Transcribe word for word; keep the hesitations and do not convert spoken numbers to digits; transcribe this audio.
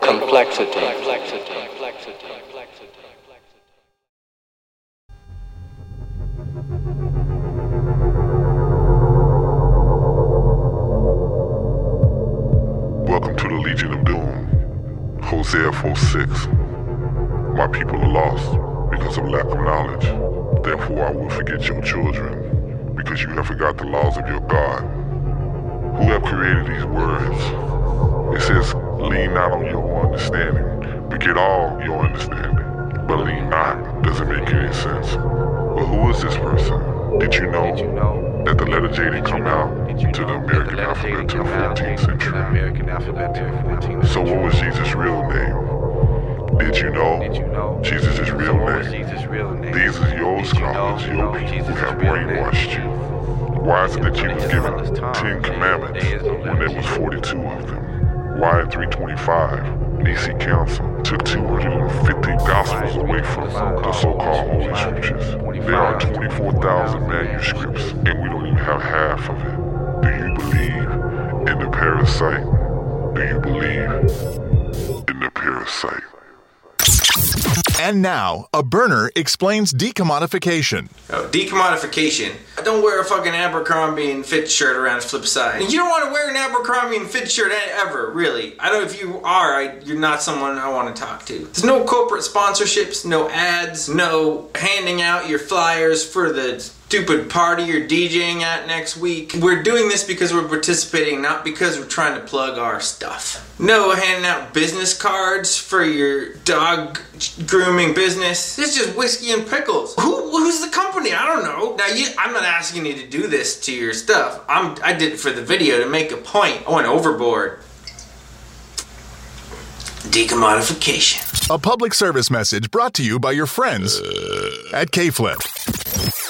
complexity. Welcome to the Legion of Doom. Hosea four six. My people are lost because of lack of knowledge. Therefore I will forget your children, because you have forgot the laws of your God. Who have created these words? It says, lean not on your understanding, but get all your understanding. But lean not doesn't make any sense. Well, who is this person? Did you know, Did you know that the letter J didn't come out to the American alphabet to the fourteenth century? So what was Jesus' real name? Did you know, Did you know Jesus' real name? Jesus' real name? These are your scholars, your people who have brainwashed you. Why is it that you was given ten commandments when there was forty-two of them? Why in three twenty-five, Nicene Council took two hundred fifty gospels away from the so-called Holy Scriptures? There are twenty-four thousand manuscripts, and we don't even have half of it. Do you believe in the parasite? Do you believe in the parasite? And now, a burner explains decommodification. Oh, decommodification. Don't wear a fucking Abercrombie and Fitch shirt around its flip side. And you don't want to wear an Abercrombie and Fitch shirt ever, really. I don't know if you are, I, you're not someone I want to talk to. There's no corporate sponsorships, no ads, no handing out your flyers for the stupid party you're DJing at next week. We're doing this because we're participating, not because we're trying to plug our stuff. No handing out business cards for your dog grooming business. It's just whiskey and pickles. Who, who's the company? I don't know. Now, you, I'm not asking you to do this to your stuff. I'm, I did it for the video to make a point. I went overboard. Decommodification. A public service message brought to you by your friends at K-Flip.